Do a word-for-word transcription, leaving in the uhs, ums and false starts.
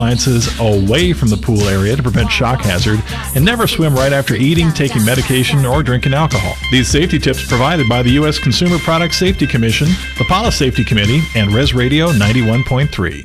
appliances away from the pool area to prevent shock hazard, and never swim right after eating, taking medication, or drinking alcohol. These safety tips provided by the U S Consumer Product Safety Commission, the Pala Safety Committee, and Res Radio ninety-one point three.